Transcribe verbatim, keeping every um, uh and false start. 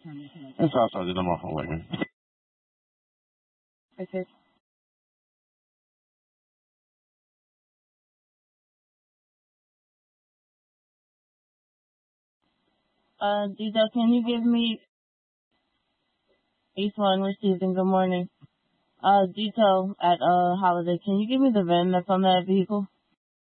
It's outside the number of Lincoln. Okay. Uh, Dito, can you give me East one received and good morning. Uh, Dito at uh Holiday, can you give me the V I N that's on that vehicle?